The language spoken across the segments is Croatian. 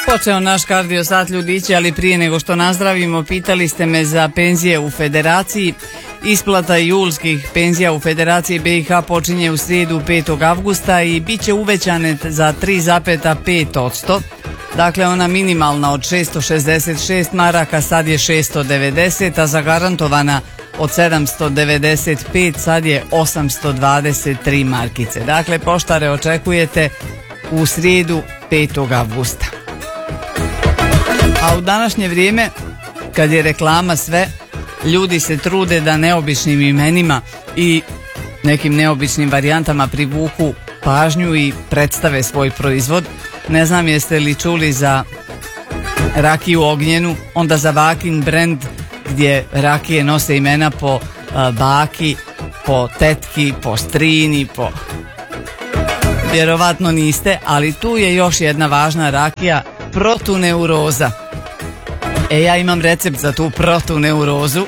Počeo naš kardio sat, ljudići, ali prije nego što nazdravimo, pitali ste me za penzije u Federaciji. Isplata julskih penzija u Federaciji BiH počinje u srijedu 5. avgusta i bit će uvećane za 3,5%. Dakle, ona minimalna od 666 maraka sad je 690, a zagarantovana od 795 sad je 823 markice. Dakle, poštare očekujete u srijedu 5. avgusta. A u današnje vrijeme, kad je reklama sve, ljudi se trude da neobičnim imenima i nekim neobičnim varijantama privuku pažnju i predstave svoj proizvod. Ne znam jeste li čuli za rakiju Ognjenu, onda za Bakin brend gdje rakije nose imena po baki, po tetki, po strini, po... Vjerovatno niste, ali tu je još jedna važna rakija, protuneuroza. Ja imam recept za tu protuneurozu.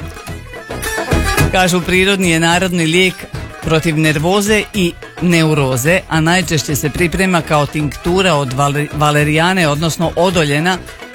Kažu, prirodni je narodni lijek protiv nervoze i neuroze, a najčešće se priprema kao tinktura od valerijane, odnosno odoljena,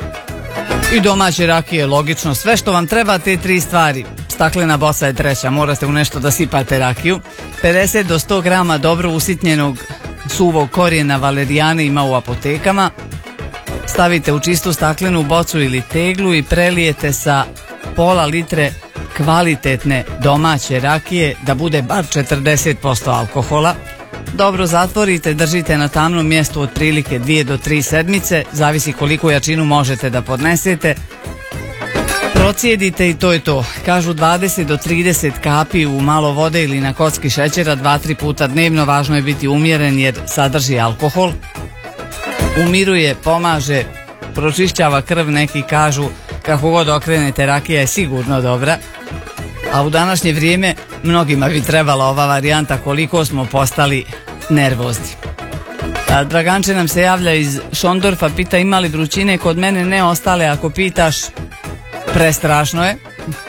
i domaće rakije, logično. Sve što vam treba, te tri stvari. Staklena boca je treća, morate u nešto da sipate rakiju. 50 do 100 grama dobro usitnjenog suvog korijena valerijane ima u apotekama. Stavite u čistu staklenu bocu ili teglu i prelijete sa pola litre kvalitetne domaće rakije, da bude bar 40% alkohola. Dobro zatvorite, držite na tamnom mjestu otprilike 2 do 3 sedmice, zavisi koliko jačinu možete da podnesete. Procijedite i to je to. Kažu 20 do 30 kapi u malo vode ili na kocki šećera 2-3 puta dnevno. Važno je biti umjeren jer sadrži alkohol. Umiruje, pomaže, pročišćava krv, neki kažu kako god okrenete, rakija je sigurno dobra. A u današnje vrijeme mnogima bi trebala ova varijanta koliko smo postali nervozni. Draganče nam se javlja iz Šondorfa, pita ima li vrućine, kod mene ne, ostale ako pitaš prestrašno je.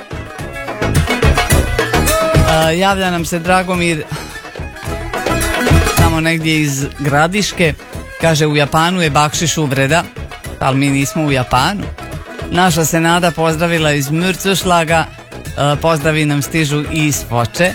Javlja nam se Dragomir tamo negdje iz Gradiške, kaže u Japanu je bakšiš uvreda, ali mi nismo u Japanu. Naša se Nada pozdravila iz Mürcušlaga, pozdravi nam stižu i iz Foče.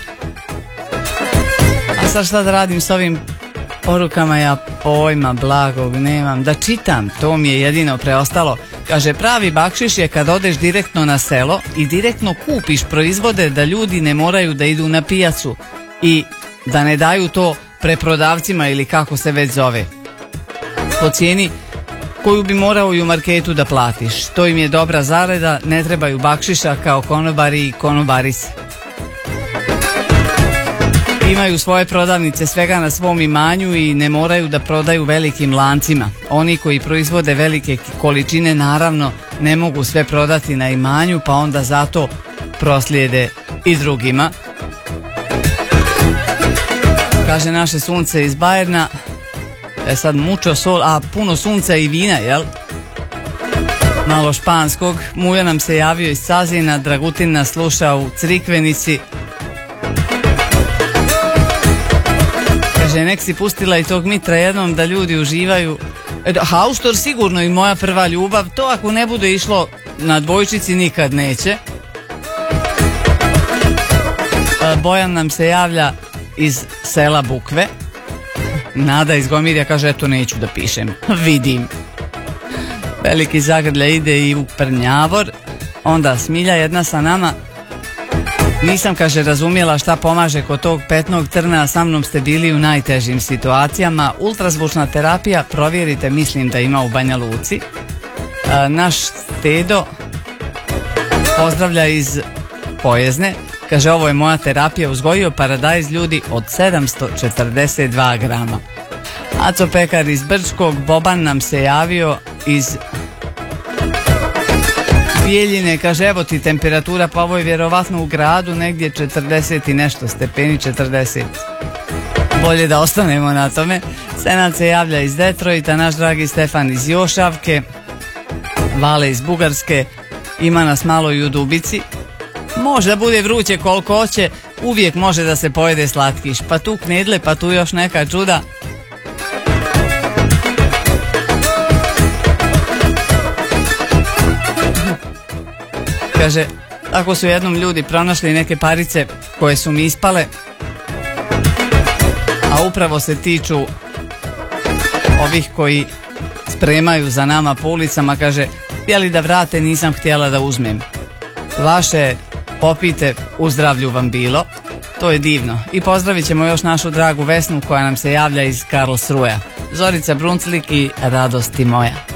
A sad šta da radim s ovim porukama, ja pojma blagog nemam, da čitam, to mi je jedino preostalo. Kaže, pravi bakšiš je kad odeš direktno na selo i direktno kupiš proizvode, da ljudi ne moraju da idu na pijacu i da ne daju to preprodavcima ili kako se već zove, po cijeni koju bi morao i u marketu da platiš. To im je dobra zarada, ne trebaju bakšiša kao konobari i konobarice. Imaju svoje prodavnice svega na svom imanju i ne moraju da prodaju velikim lancima. Oni koji proizvode velike količine naravno ne mogu sve prodati na imanju, pa onda zato proslijede i drugima. Kaže naše sunce iz Bajerna, sad mučo sol, a puno sunca i vina, jel? Malo španskog. Mujo nam se javio iz Sazina, Dragutin nas sluša u Crikvenici. Kaže, nek si pustila i tog Mitra jednom da ljudi uživaju. Hauštor sigurno i moja prva ljubav, to ako ne bude išlo na dvojčici nikad neće. Bojan nam se javlja iz sela Bukve. Nada iz Gomirja kaže, eto neću da pišem, vidim. Veliki zagrlja ide i u Prnjavor. Onda Smilja jedna sa nama. Nisam, kaže, razumjela šta pomaže kod tog petnog trna, sa mnom ste bili u najtežim situacijama. Ultrazvučna terapija, provjerite, mislim da ima u Banja Luci. Naš Tedo pozdravlja iz Pojezne. Kaže, ovo je moja terapija, uzgojio paradajz ljudi od 742 grama. Aco Pekar iz Brčkog, Boban nam se javio iz Bijeljine, kaže, evo ti temperatura, pa ovo je vjerovatno u gradu negdje 40 i nešto stepeni, 40. Bolje da ostanemo na tome. Senad se javlja iz Detroita, naš dragi Stefan iz Jošavke, Vale iz Bugarske, ima nas malo i u Dubici. Može da bude vruće koliko hoće, uvijek može da se pojede slatkiš, pa tu knedle, pa tu još neka čuda. Kaže, tako su jednom ljudi pronašli neke parice koje su mi ispale, a upravo se tiču ovih koji spremaju za nama po ulicama. Kaže, htjeli da vrate, nisam htjela da uzmem. Vaše, popite, u zdravlju vam bilo. To je divno. I pozdravit ćemo još našu dragu Vesnu koja nam se javlja iz Karlsruhea. Zorica Brunclik i Radosti moja.